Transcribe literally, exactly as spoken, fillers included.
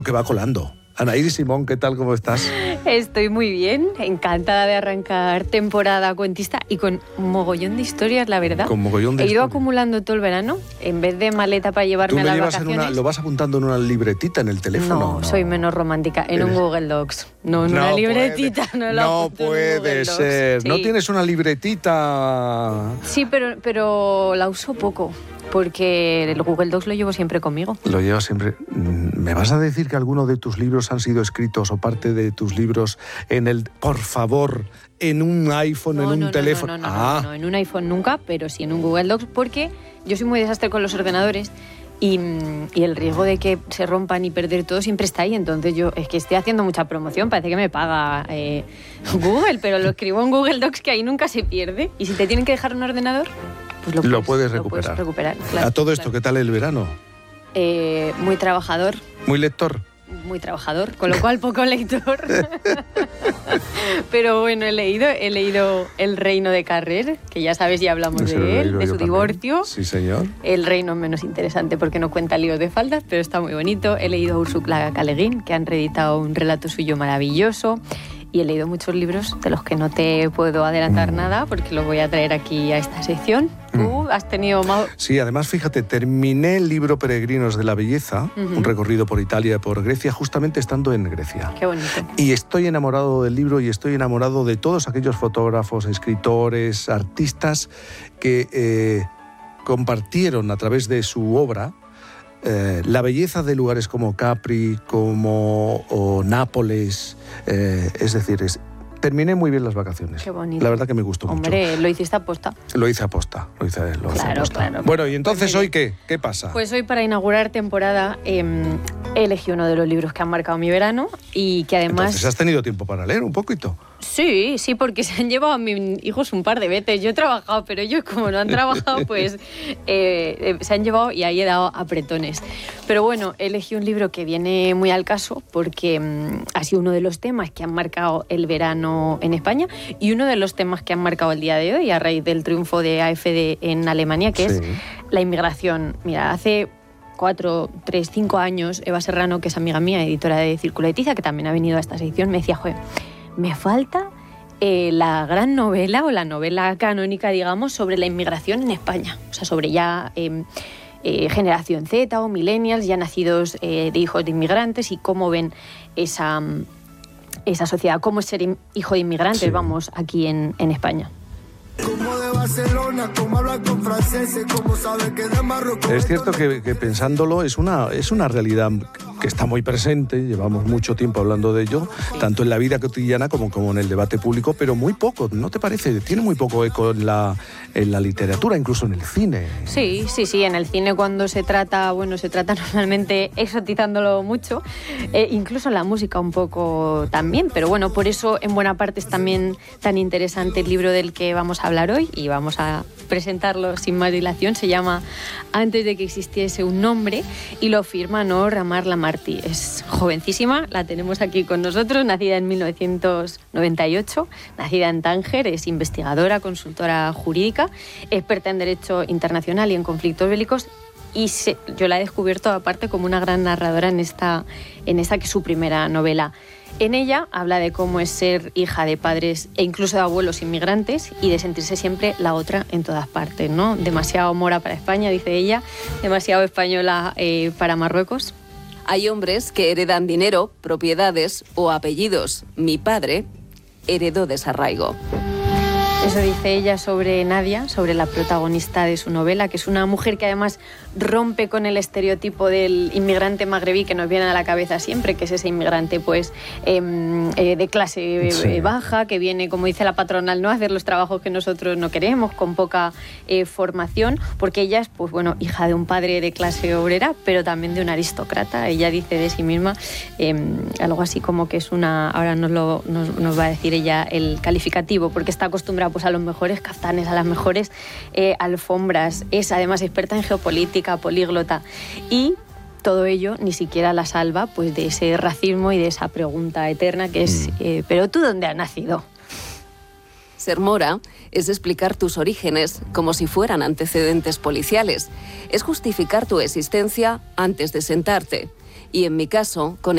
Que va colando. Anaídi Simón, ¿qué tal? ¿Cómo estás? Estoy muy bien, encantada de arrancar temporada cuentista y con un mogollón de historias, la verdad. Con mogollón de He ido historias. acumulando todo el verano, en vez de maleta para llevarme ¿Tú a lo las llevas en vacaciones. una, lo vas apuntando en una libretita en el teléfono? No, No, soy menos romántica, en un Eres- Google Docs. No, en No una puede- libretita, no lo No apunto en un Google puede Docs. ser. ¿No Sí. tienes una libretita? Sí, pero, pero la uso poco, porque el Google Docs lo llevo siempre conmigo. Lo llevas siempre. ¿Me vas a decir que alguno de tus libros han sido escritos o parte de tus libros en el, por favor, en un iPhone, No, en un no, no, teléfono? No, no, no, ah, no, no, en un iPhone nunca, pero sí en un Google Docs, porque yo soy muy desastre con los ordenadores y, y el riesgo de que se rompan y perder todo siempre está ahí. Entonces yo es que estoy haciendo mucha promoción, parece que me paga eh, Google, pero lo escribo en Google Docs, que ahí nunca se pierde. Y si te tienen que dejar un ordenador, pues lo, Lo puedes lo puedes recuperar. recuperar, claro, a todo esto, claro. ¿qué tal el verano? Eh, muy trabajador. ¿Muy lector? Muy trabajador, con lo cual poco lector. Pero bueno, he leído, he leído El reino de Carrer, que ya sabes, ya hablamos Ese lo he de él, leído de yo su también. divorcio. Sí, señor. El reino es menos interesante porque no cuenta líos de faldas, pero está muy bonito. He leído a Úrsula K. Le Guin, que han reeditado un relato suyo maravilloso. Y he leído muchos libros de los que no te puedo adelantar Mm. nada porque los voy a traer aquí a esta sección. Tú has tenido más... Sí, además, fíjate, terminé el libro Peregrinos de la Belleza, Ujú. un recorrido por Italia y por Grecia, justamente estando en Grecia. Qué bonito. Y estoy enamorado del libro y estoy enamorado de todos aquellos fotógrafos, escritores, artistas que eh, compartieron a través de su obra eh, la belleza de lugares como Capri, como o Nápoles. Eh, es decir, es, terminé muy bien las vacaciones. Qué bonito. La verdad que me gustó Hombre, lo hiciste aposta. mucho. Lo hice aposta. Lo hice, lo hice Claro, aposta. claro. Bueno, y entonces Pues muy hoy qué, ¿qué pasa? Pues hoy, para inaugurar temporada, eh, elegí uno de los libros que han marcado mi verano y que además... Entonces has tenido tiempo para leer un poquito. Sí, sí, porque se han llevado a mis hijos un par de veces. Yo he trabajado, pero ellos como no han trabajado, pues eh, eh, se han llevado y ahí he dado apretones. Pero bueno, elegí un libro que viene muy al caso porque mm, ha sido uno de los temas que han marcado el verano en España y uno de los temas que han marcado el día de hoy a raíz del triunfo de A F D en Alemania, que Sí. es la inmigración. Mira, hace cuatro, tres, cinco años, Eva Serrano, que es amiga mía, editora de Círculo de Tiza, que también ha venido a esta sección, me decía, joder, me falta eh, la gran novela o la novela canónica, digamos, sobre la inmigración en España. O sea, sobre ya eh, eh, generación Z o millennials, ya nacidos eh, de hijos de inmigrantes y cómo ven esa, esa sociedad, cómo es ser in- hijo de inmigrantes, Sí. vamos, aquí en, en España. Como de Barcelona, como habla con franceses, como sabe que de Marruecos. Es cierto que, que pensándolo es una, es una realidad que está muy presente, llevamos mucho tiempo hablando de ello, tanto en la vida cotidiana como, como en el debate público, pero muy poco, ¿no te parece? Tiene muy poco eco en la, en la literatura, incluso en el cine. Sí, sí, sí, en el cine cuando se trata, bueno, se trata normalmente exotizándolo mucho, eh, incluso en la música un poco también, pero bueno, por eso en buena parte es también tan interesante el libro del que vamos a hablar hoy y vamos a presentarlo sin más dilación. Se llama Antes de que existiese un nombre y lo firma Noor Amar Lamarty. Es jovencísima, la tenemos aquí con nosotros, nacida en mil novecientos noventa y ocho, nacida en Tánger, es investigadora, consultora jurídica, experta en Derecho Internacional y en conflictos bélicos y se, yo la he descubierto aparte como una gran narradora en esta, en esta que es su primera novela. En ella habla de cómo es ser hija de padres e incluso de abuelos inmigrantes y de sentirse siempre la otra en todas partes, ¿no? Demasiado mora para España, dice ella, demasiado española eh, para Marruecos. Hay hombres que heredan dinero, propiedades o apellidos. Mi padre heredó desarraigo. Eso dice ella sobre Nadia, sobre la protagonista de su novela, que es una mujer que además rompe con el estereotipo del inmigrante magrebí que nos viene a la cabeza siempre, que es ese inmigrante pues eh, eh, de clase eh, Sí. baja, que viene, como dice la patronal, ¿no?, a hacer los trabajos que nosotros no queremos, con poca eh, formación, porque ella es, pues bueno, hija de un padre de clase obrera, pero también de un aristócrata. Ella dice de sí misma eh, algo así como que es una, ahora nos, lo, nos, nos va a decir ella el calificativo, porque está acostumbrada pues a los mejores caftanes, a las mejores eh, alfombras, es además experta en geopolítica, políglota, y todo ello ni siquiera la salva pues de ese racismo y de esa pregunta eterna que es Mm. eh, ¿pero tú dónde has nacido? Ser mora es explicar tus orígenes como si fueran antecedentes policiales. Es justificar tu existencia antes de sentarte. Y en mi caso, con